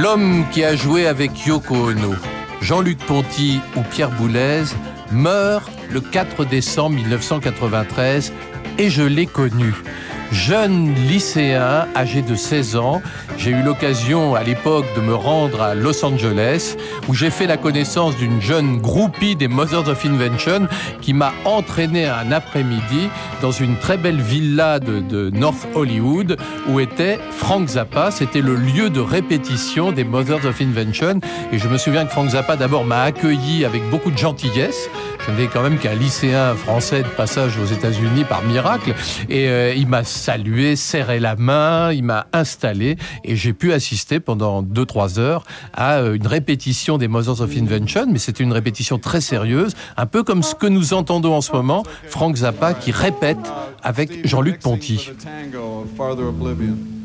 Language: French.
L'homme qui a joué avec Yoko Ono, Jean-Luc Ponty ou Pierre Boulez, meurt le 4 décembre 1993 et je l'ai connu. Jeune lycéen, âgé de 16 ans, j'ai eu l'occasion à l'époque de me rendre à Los Angeles où j'ai fait la connaissance d'une jeune groupie des Mothers of Invention qui m'a entraîné un après-midi dans une très belle villa de North Hollywood où était Frank Zappa. C'était le lieu de répétition des Mothers of Invention et je me souviens que Frank Zappa d'abord m'a accueilli avec beaucoup de gentillesse. Je n'étais quand même qu'un lycéen français de passage aux États-Unis par miracle et il m'a salué, serré la main, il m'a installé et j'ai pu assister pendant 2-3 heures à une répétition des Mothers of Invention, mais c'était une répétition très sérieuse, un peu comme ce que nous entendons en ce moment, Frank Zappa qui répète avec Jean-Luc Ponty.